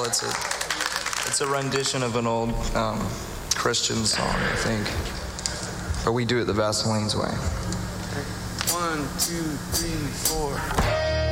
It's a rendition of an old Christian song, I think. But we do it the Vaseline's way. 1, 2, 3, 4.